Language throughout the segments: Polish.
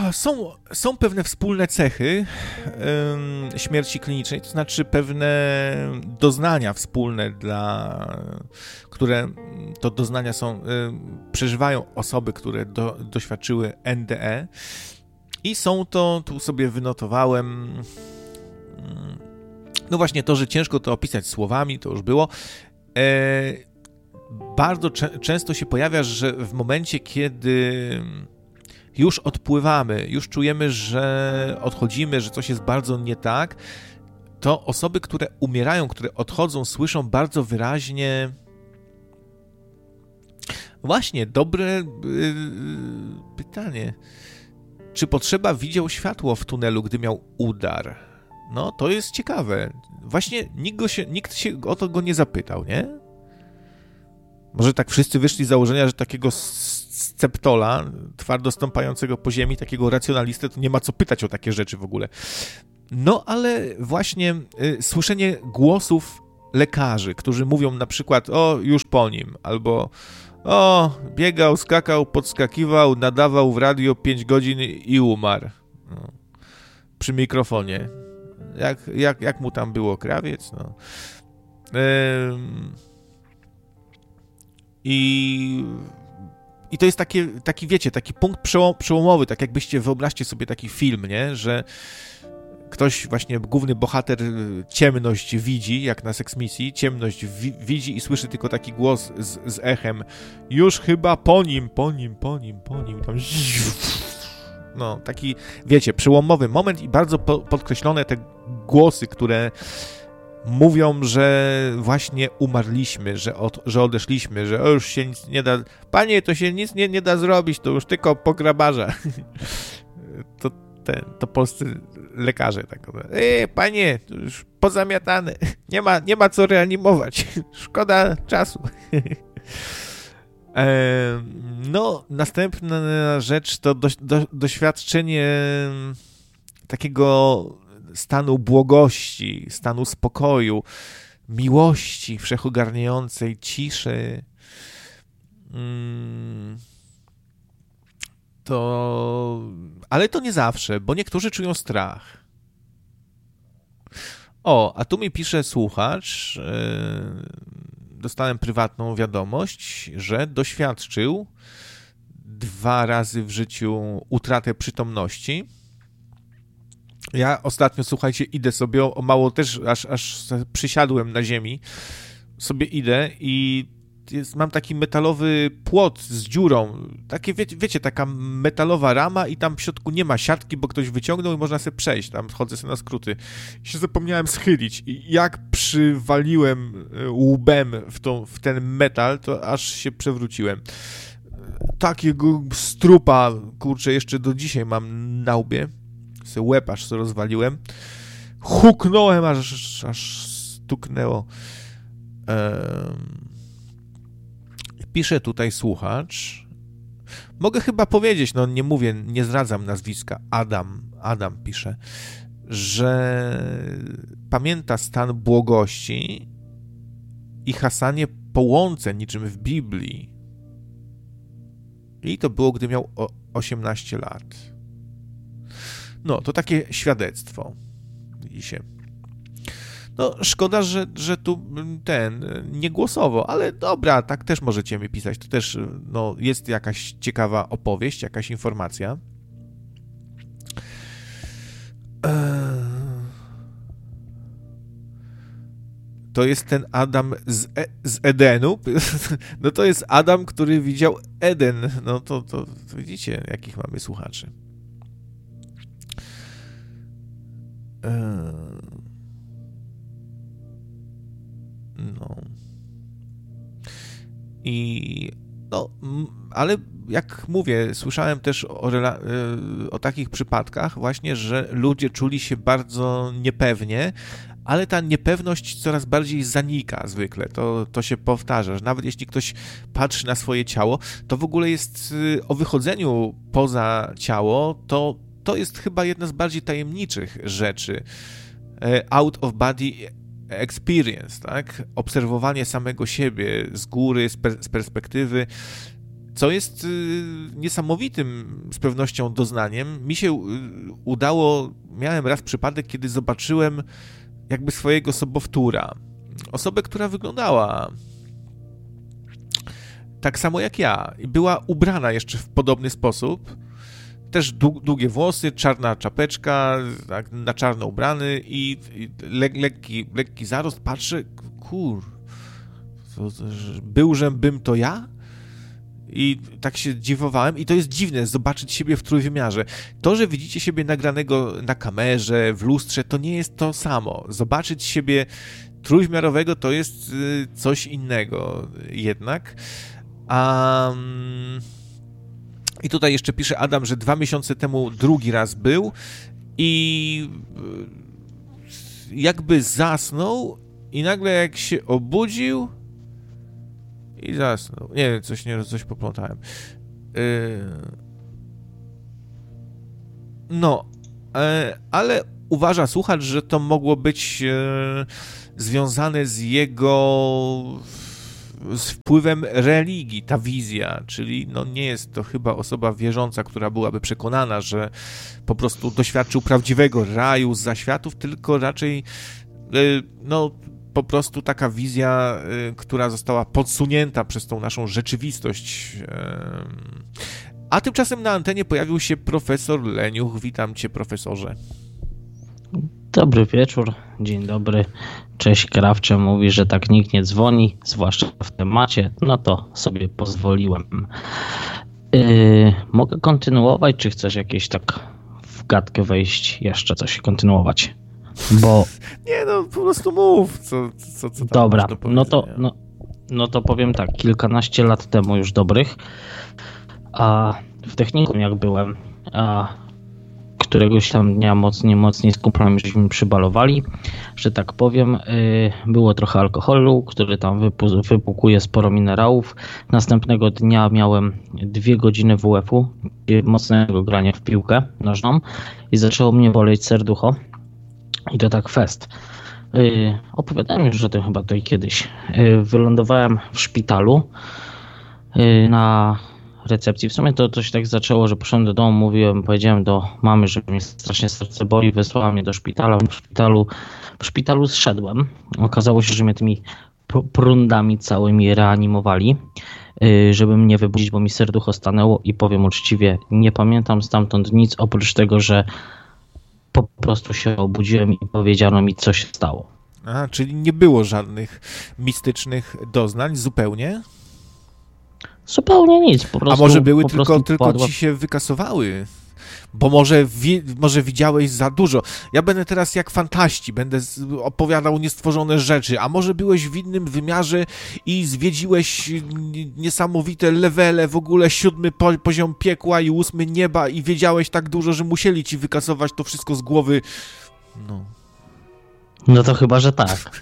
Są pewne wspólne cechy śmierci klinicznej, to znaczy pewne doznania wspólne, które to doznania przeżywają osoby, które doświadczyły NDE i są to, tu sobie wynotowałem, no właśnie to, że ciężko to opisać słowami, to już było. Bardzo często się pojawia, że w momencie, kiedy już odpływamy, już czujemy, że odchodzimy, że coś jest bardzo nie tak, to osoby, które umierają, które odchodzą, słyszą bardzo wyraźnie właśnie, dobre pytanie. Czy potrzeba widział światło w tunelu, gdy miał udar? No, to jest ciekawe. Właśnie nikt się o to go nie zapytał, nie? Może tak wszyscy wyszli z założenia, że takiego sceptola, twardo stąpającego po ziemi, takiego racjonalistę, to nie ma co pytać o takie rzeczy w ogóle. No, ale właśnie słyszenie głosów lekarzy, którzy mówią na przykład, o, już po nim, albo o, biegał, skakał, podskakiwał, nadawał w radio 5 godzin i umarł. No, przy mikrofonie. Jak mu tam było, krawiec? No. I to jest taki, wiecie, taki punkt przełomowy, tak jakbyście, wyobraźcie sobie taki film, nie? Że ktoś, właśnie główny bohater, ciemność widzi, jak na seksmisji, ciemność widzi i słyszy tylko taki głos z echem, już chyba po nim, tam... No, taki, wiecie, przełomowy moment i bardzo podkreślone te głosy, które mówią, że właśnie umarliśmy, że odeszliśmy, że już się nic nie da... Panie, to się nic nie da zrobić, to już tylko po grabarza. To polscy lekarze tak mówią. Panie, to już pozamiatane. Nie ma co reanimować. Szkoda czasu. No, następna rzecz to doświadczenie takiego stanu błogości, stanu spokoju, miłości wszechogarniającej, ciszy. Ale to nie zawsze, bo niektórzy czują strach. O, a tu mi pisze słuchacz, dostałem prywatną wiadomość, że doświadczył 2 razy w życiu utratę przytomności. Ja ostatnio, słuchajcie, idę sobie, o mało też, aż przysiadłem na ziemi, sobie idę i mam taki metalowy płot z dziurą, takie, wiecie, taka metalowa rama i tam w środku nie ma siatki, bo ktoś wyciągnął i można sobie przejść, tam chodzę sobie na skróty. I się zapomniałem schylić i jak przywaliłem łbem w ten metal, to aż się przewróciłem. Takiego strupa, kurczę, jeszcze do dzisiaj mam na łbie. Se łeb aż sobie rozwaliłem. Huknąłem, aż stuknęło. Pisze tutaj słuchacz. Mogę chyba powiedzieć, no nie mówię, nie zdradzam nazwiska. Adam pisze, że pamięta stan błogości i hasanie po łące, niczym w Biblii. I to było, gdy miał 18 lat. No, to takie świadectwo. Widzicie. No, szkoda, że tu nie głosowo, ale dobra, tak też możecie mi pisać. To też no, jest jakaś ciekawa opowieść, jakaś informacja. To jest ten Adam z Edenu. No to jest Adam, który widział Eden. No to widzicie, jakich mamy słuchaczy. No. No, ale jak mówię, słyszałem też o takich przypadkach właśnie, że ludzie czuli się bardzo niepewnie, ale ta niepewność coraz bardziej zanika zwykle. To się powtarza, że nawet jeśli ktoś patrzy na swoje ciało, to w ogóle jest o wychodzeniu poza ciało, to jest chyba jedna z bardziej tajemniczych rzeczy. Out of body experience, tak? Obserwowanie samego siebie z góry, z perspektywy, co jest niesamowitym z pewnością doznaniem. Mi się udało, miałem raz przypadek, kiedy zobaczyłem jakby swojego sobowtóra. Osobę, która wyglądała tak samo jak ja i była ubrana jeszcze w podobny sposób. Też długie włosy, czarna czapeczka, tak, na czarno ubrany i lekki zarost. Patrzę, bym to ja? I tak się dziwowałem i to jest dziwne, zobaczyć siebie w trójwymiarze. To, że widzicie siebie nagranego na kamerze, w lustrze, to nie jest to samo. Zobaczyć siebie trójwymiarowego to jest coś innego jednak. I tutaj jeszcze pisze Adam, że 2 miesiące temu drugi raz był i jakby zasnął i nagle jak się obudził i zasnął. Nie wiem, coś poplątałem. Ale uważa słuchacz, że to mogło być związane z wpływem religii, ta wizja, czyli nie jest to chyba osoba wierząca, która byłaby przekonana, że po prostu doświadczył prawdziwego raju z zaświatów, tylko raczej po prostu taka wizja, która została podsunięta przez tą naszą rzeczywistość. A tymczasem na antenie pojawił się profesor Leniuch. Witam cię, profesorze. Dobry wieczór, dzień dobry. Cześć, Krawcze mówi, że tak nikt nie dzwoni, zwłaszcza w temacie, no to sobie pozwoliłem. Mogę kontynuować, czy chcesz jakieś tak w gadkę wejść, jeszcze coś kontynuować? Bo... Nie, po prostu mów, co tam. Dobra, no to powiem tak, kilkanaście lat temu już dobrych, a w technikum jak byłem, któregoś tam dnia mocniej z kumplami żeśmy przybalowali, że tak powiem, było trochę alkoholu, który tam wypłukuje sporo minerałów. Następnego dnia miałem 2 godziny WF-u, mocnego grania w piłkę nożną i zaczęło mnie boleć serducho i to tak fest. Opowiadałem już o tym chyba tutaj kiedyś. Wylądowałem w szpitalu na recepcji. W sumie to się tak zaczęło, że poszedłem do domu, powiedziałem do mamy, że mnie strasznie serce boli, wysłała mnie do szpitala. W szpitalu zszedłem. Okazało się, że mnie tymi prądami całymi reanimowali, żeby mnie wybudzić, bo mi serducho stanęło i powiem uczciwie, nie pamiętam stamtąd nic oprócz tego, że po prostu się obudziłem i powiedziano mi, co się stało. Czyli nie było żadnych mistycznych doznań zupełnie? Zupełnie nic, po prostu. A może były tylko ci się wykasowały? Bo może widziałeś za dużo. Ja będę teraz jak fantaści, będę opowiadał niestworzone rzeczy, a może byłeś w innym wymiarze i zwiedziłeś niesamowite levele, w ogóle 7 poziom piekła i 8 nieba i wiedziałeś tak dużo, że musieli ci wykasować to wszystko z głowy. No to chyba, że tak.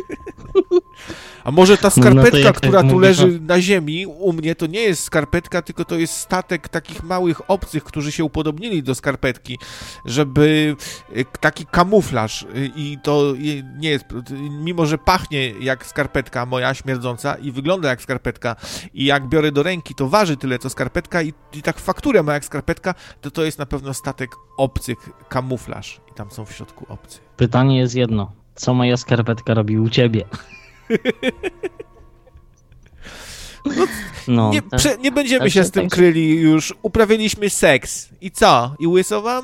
A może ta skarpetka, która tu leży na ziemi, u mnie to nie jest skarpetka, tylko to jest statek takich małych obcych, którzy się upodobnili do skarpetki, żeby taki kamuflaż i to nie jest, mimo że pachnie jak skarpetka moja śmierdząca i wygląda jak skarpetka i jak biorę do ręki, to waży tyle co skarpetka i tak fakturę ma jak skarpetka, to jest na pewno statek obcych, kamuflaż i tam są w środku obcy. Pytanie jest jedno, co moja skarpetka robi u ciebie? Nie będziemy się z tym kryli już. Uprawiliśmy seks. I co? I łyso wam?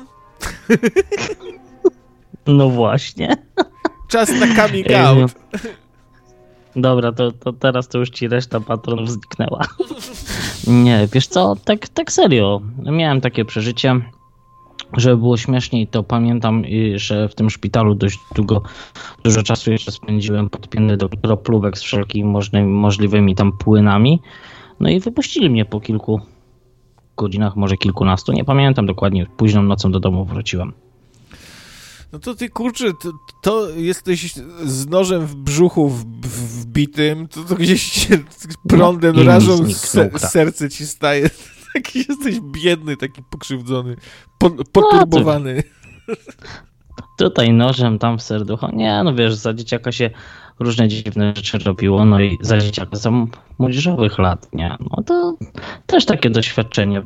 No właśnie. Czas na coming out. Dobra, to teraz to już ci reszta patronów zniknęła. Nie, wiesz co, tak serio. Miałem takie przeżycie. Żeby było śmieszniej, to pamiętam, że w tym szpitalu dość dużo czasu jeszcze spędziłem podpięty do kroplówek z wszelkimi możliwymi tam płynami. No i wypuścili mnie po kilku godzinach, może kilkunastu, nie pamiętam dokładnie, późną nocą do domu wróciłem. No to ty, kurczę, to jesteś z nożem w brzuchu wbitym, to gdzieś cię prądem rażą, serce ci staje. Taki jesteś biedny, taki pokrzywdzony, poturbowany. tutaj nożem, tam w serducho. Nie, no wiesz, za dzieciaka się różne dziwne rzeczy robiło, no i za dzieciaka za młodzieżowych lat, nie? No to też takie doświadczenie.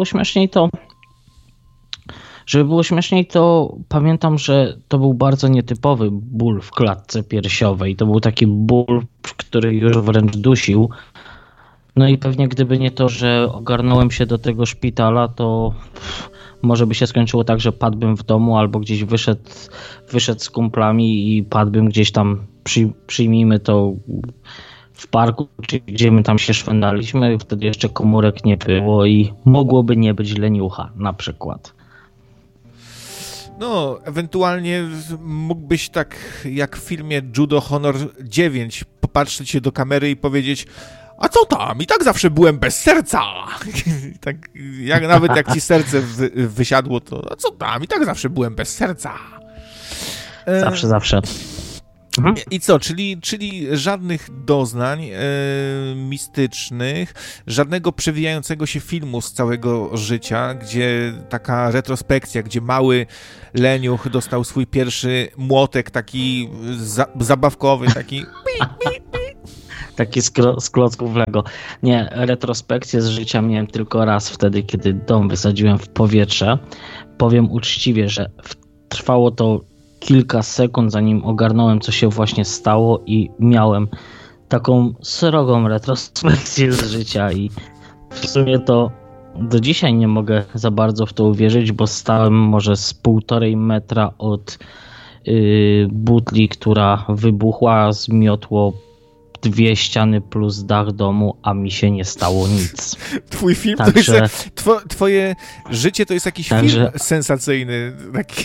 Żeby było śmieszniej, to pamiętam, że to był bardzo nietypowy ból w klatce piersiowej. To był taki ból, który już wręcz dusił. No i pewnie gdyby nie to, że ogarnąłem się do tego szpitala, to może by się skończyło tak, że padłbym w domu albo gdzieś wyszedł z kumplami i padłbym gdzieś tam, przyjmijmy to, w parku, czy gdzie my tam się szwendaliśmy. Wtedy jeszcze komórek nie było i mogłoby nie być leniucha na przykład. No, ewentualnie mógłbyś tak jak w filmie Judo Honor 9 popatrzeć się do kamery i powiedzieć: a co tam? I tak zawsze byłem bez serca. Tak, nawet jak ci serce wysiadło, to a co tam? I tak zawsze byłem bez serca. Zawsze. Mhm. I co, czyli żadnych doznań mistycznych, żadnego przewijającego się filmu z całego życia, gdzie taka retrospekcja, gdzie mały leniuch dostał swój pierwszy młotek taki zabawkowy, taki Taki z klocków Lego. Nie, retrospekcję z życia miałem tylko raz wtedy, kiedy dom wysadziłem w powietrze. Powiem uczciwie, że trwało to kilka sekund, zanim ogarnąłem, co się właśnie stało i miałem taką srogą retrospekcję z życia i w sumie to do dzisiaj nie mogę za bardzo w to uwierzyć, bo stałem może z 1,5 metra od butli, która wybuchła, zmiotło 2 ściany plus dach domu, a mi się nie stało nic. Twój film także, to jest... Twoje życie to jest jakiś film sensacyjny. Taki...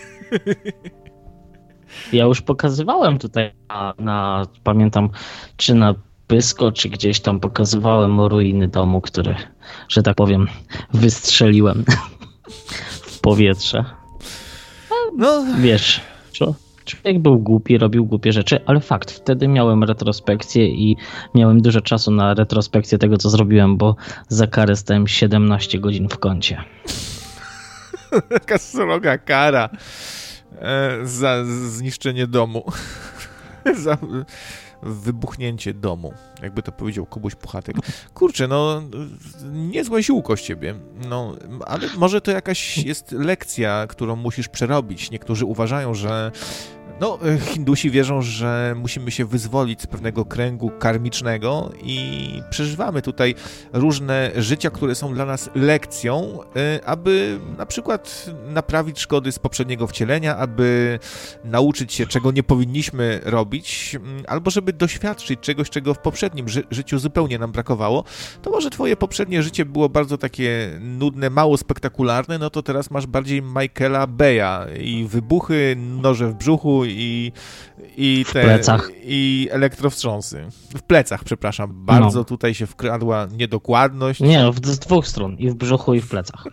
Ja już pokazywałem tutaj pamiętam, czy na Pysko, czy gdzieś tam pokazywałem ruiny domu, który, że tak powiem, wystrzeliłem w powietrze. No, wiesz, człowiek był głupi, robił głupie rzeczy, ale fakt, wtedy miałem retrospekcję i miałem dużo czasu na retrospekcję tego, co zrobiłem, bo za karę stałem 17 godzin w kącie. Taka sroga kara za zniszczenie domu. Za wybuchnięcie domu, jakby to powiedział Kubuś Puchatek. Kurczę, no niezłe ziółko z ciebie, no, ale może to jakaś jest lekcja, którą musisz przerobić. Niektórzy uważają, że Hindusi wierzą, że musimy się wyzwolić z pewnego kręgu karmicznego i przeżywamy tutaj różne życia, które są dla nas lekcją, aby na przykład naprawić szkody z poprzedniego wcielenia, aby nauczyć się, czego nie powinniśmy robić, albo żeby doświadczyć czegoś, czego w poprzednim życiu zupełnie nam brakowało. To może twoje poprzednie życie było bardzo takie nudne, mało spektakularne, no to teraz masz bardziej Michaela Beya i wybuchy, noże w brzuchu i plecach. I elektrowstrząsy. W plecach, przepraszam. Bardzo tutaj się wkradła niedokładność. Nie, z 2 stron. I w brzuchu, i w plecach.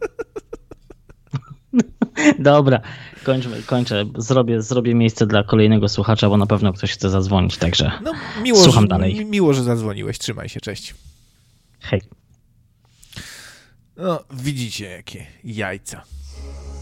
Dobra, kończę. Zrobię miejsce dla kolejnego słuchacza, bo na pewno ktoś chce zadzwonić, także słucham dalej. Miło, że zadzwoniłeś. Trzymaj się, cześć. Hej. No, widzicie, jakie jajca.